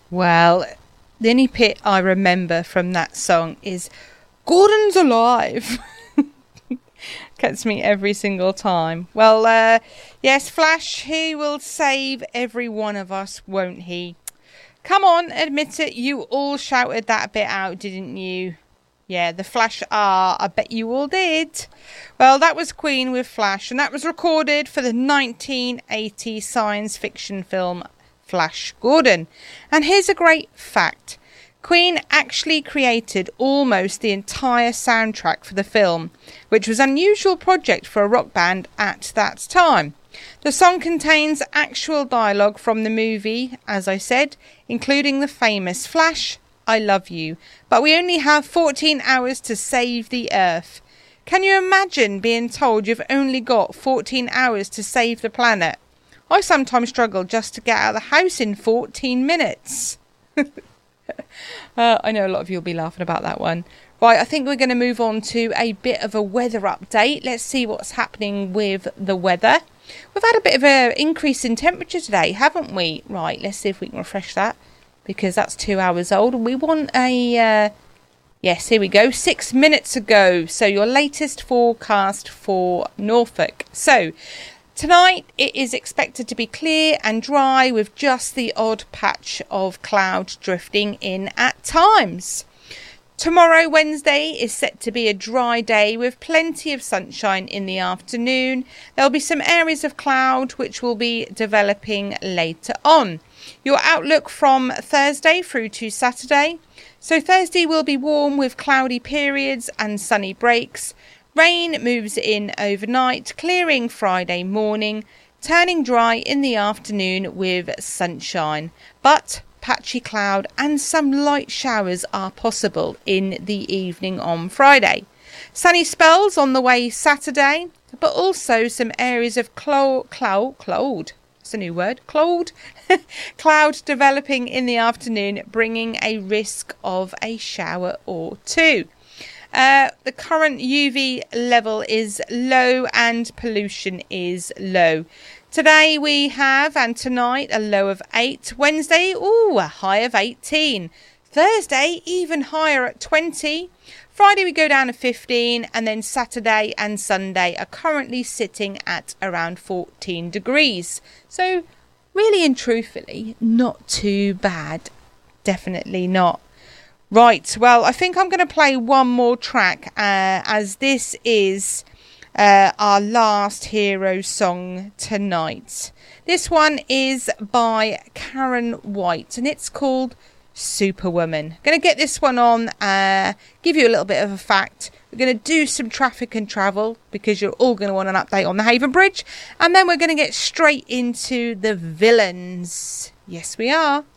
Well, the only bit I remember from that song is Gordon's alive. Gets me every single time. Well, yes, Flash, he will save every one of us, won't he? Come on, admit it, you all shouted that bit out, didn't you? Yeah, the Flash I bet you all did. Well, that was Queen with Flash, and that was recorded for the 1980 science fiction film Flash Gordon. And here's a great fact. Queen actually created almost the entire soundtrack for the film, which was an unusual project for a rock band at that time. The song contains actual dialogue from the movie, as I said, including the famous Flash, I love you, but we only have 14 hours to save the Earth. Can you imagine being told you've only got 14 hours to save the planet? I sometimes struggle just to get out of the house in 14 minutes. I know a lot of you will be laughing about that one. Right, I think we're going to move on to a bit of a weather update. Let's see what's happening with the weather. We've had a bit of an increase in temperature today, haven't we? Right, let's see if we can refresh that, because that's 2 hours old. And we want a... yes, here we go. 6 minutes ago. So your latest forecast for Norfolk. So tonight it is expected to be clear and dry with just the odd patch of cloud drifting in at times. Tomorrow, Wednesday, is set to be a dry day with plenty of sunshine in the afternoon. There'll be some areas of cloud which will be developing later on. Your outlook from Thursday through to Saturday. So Thursday will be warm with cloudy periods and sunny breaks. Rain moves in overnight, clearing Friday morning, turning dry in the afternoon with sunshine. But patchy cloud and some light showers are possible in the evening on Friday. Sunny spells on the way Saturday, but also some areas of cloud. That's a new word. Cloud developing in the afternoon, bringing a risk of a shower or two. The current UV level is low and pollution is low. Today we have, and tonight, a low of 8. Wednesday, a high of 18. Thursday, even higher at 20. Friday we go down to 15, and then Saturday and Sunday are currently sitting at around 14 degrees. So really and truthfully, not too bad. Definitely not. Right, well, I think I'm going to play one more track, as this is our last hero song tonight. This one is by Karen White, and it's called Superwoman. Going to get this one on, give you a little bit of a fact. We're going to do some traffic and travel, because you're all going to want an update on the Haven Bridge, and then we're going to get straight into the villains. Yes, we are.